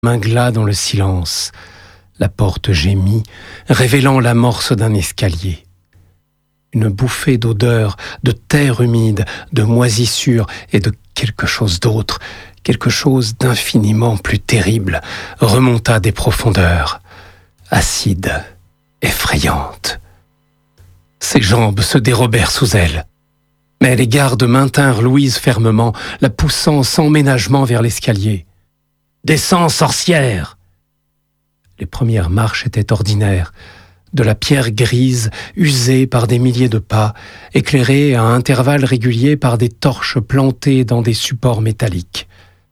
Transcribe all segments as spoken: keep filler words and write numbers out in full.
mingla dans le silence. La porte gémit, révélant l'amorce d'un escalier. Une bouffée d'odeur, de terre humide, de moisissure et de quelque chose d'autre, quelque chose d'infiniment plus terrible, remonta des profondeurs, acide, effrayante. Ses jambes se dérobèrent sous elle. Mais les gardes maintinrent Louise fermement, la poussant sans ménagement vers l'escalier. « Descends, sorcière !» Les premières marches étaient ordinaires, de la pierre grise, usée par des milliers de pas, éclairée à intervalles réguliers par des torches plantées dans des supports métalliques.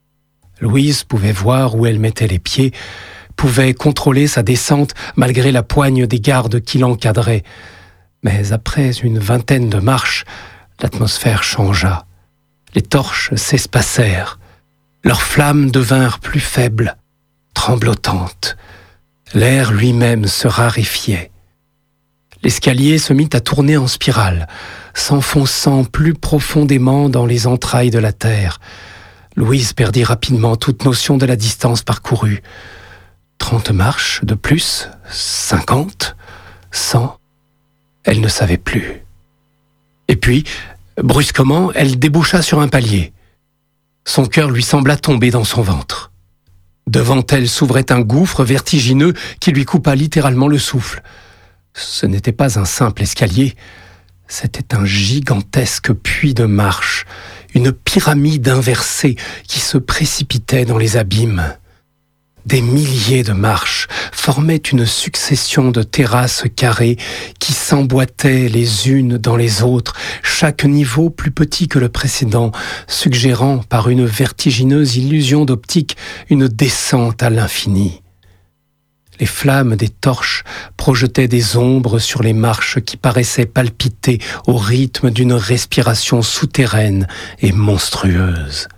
Louise pouvait voir où elle mettait les pieds, pouvait contrôler sa descente malgré la poigne des gardes qui l'encadraient. Mais après une vingtaine de marches, l'atmosphère changea. Les torches s'espacèrent. Leurs flammes devinrent plus faibles, tremblotantes. L'air lui-même se raréfiait. L'escalier se mit à tourner en spirale, s'enfonçant plus profondément dans les entrailles de la terre. Louise perdit rapidement toute notion de la distance parcourue. Trente marches de plus, cinquante, cent, elle ne savait plus. Et puis, brusquement, elle déboucha sur un palier. Son cœur lui sembla tomber dans son ventre. Devant elle s'ouvrait un gouffre vertigineux qui lui coupa littéralement le souffle. Ce n'était pas un simple escalier, c'était un gigantesque puits de marche, une pyramide inversée qui se précipitait dans les abîmes. Des milliers de marches formaient une succession de terrasses carrées qui s'emboîtaient les unes dans les autres, chaque niveau plus petit que le précédent, suggérant par une vertigineuse illusion d'optique une descente à l'infini. Les flammes des torches projetaient des ombres sur les marches qui paraissaient palpiter au rythme d'une respiration souterraine et monstrueuse.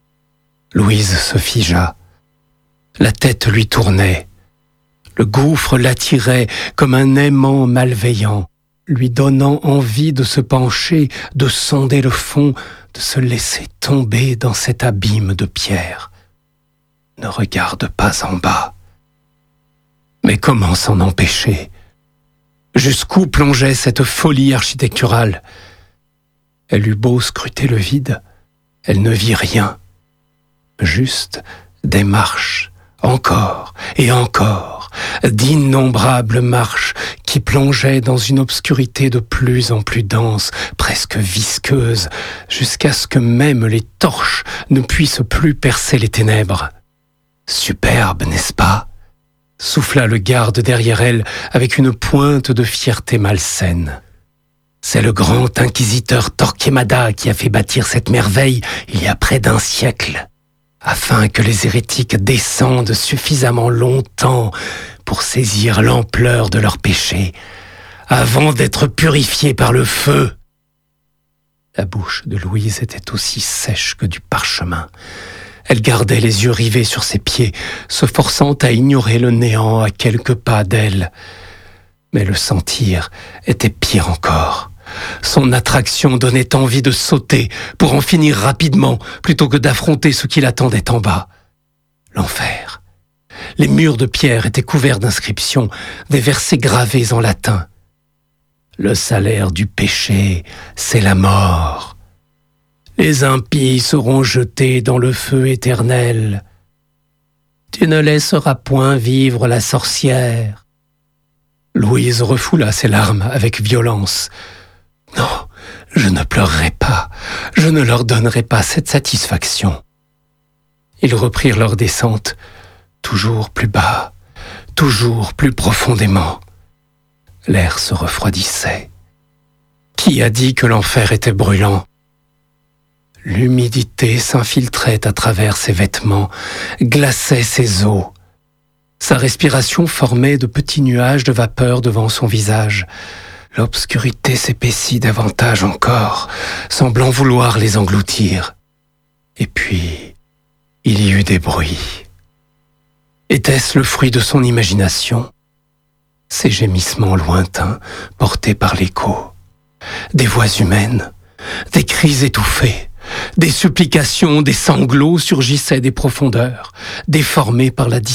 Louise se figea. La tête lui tournait. Le gouffre l'attirait comme un aimant malveillant, lui donnant envie de se pencher, de sonder le fond, de se laisser tomber dans cet abîme de pierre. Ne regarde pas en bas. Mais comment s'en empêcher? Jusqu'où plongeait cette folie architecturale? Elle eut beau scruter le vide, elle ne vit rien. Juste des marches, encore et encore, d'innombrables marches qui plongeaient dans une obscurité de plus en plus dense, presque visqueuse, jusqu'à ce que même les torches ne puissent plus percer les ténèbres. Superbe, n'est-ce pas? Souffla le garde derrière elle avec une pointe de fierté malsaine. C'est le grand inquisiteur Torquemada qui a fait bâtir cette merveille il y a près d'un siècle, afin que les hérétiques descendent suffisamment longtemps pour saisir l'ampleur de leurs péchés, avant d'être purifiés par le feu. La bouche de Louise était aussi sèche que du parchemin. Elle gardait les yeux rivés sur ses pieds, se forçant à ignorer le néant à quelques pas d'elle. Mais le sentir était pire encore. Son attraction donnait envie de sauter pour en finir rapidement, plutôt que d'affronter ce qui l'attendait en bas. L'enfer. Les murs de pierre étaient couverts d'inscriptions, des versets gravés en latin. Le salaire du péché, c'est la mort. Les impies seront jetés dans le feu éternel. Tu ne laisseras point vivre la sorcière. Louise refoula ses larmes avec violence. Non, je ne pleurerai pas, je ne leur donnerai pas cette satisfaction. Ils reprirent leur descente, toujours plus bas, toujours plus profondément. L'air se refroidissait. Qui a dit que l'enfer était brûlant? L'humidité s'infiltrait à travers ses vêtements, glaçait ses os. Sa respiration formait de petits nuages de vapeur devant son visage. L'obscurité s'épaissit davantage encore, semblant vouloir les engloutir. Et puis, il y eut des bruits. Était-ce le fruit de son imagination? Ces gémissements lointains, portés par l'écho. Des voix humaines, des cris étouffés, Des supplications, des sanglots surgissaient des profondeurs, déformés par la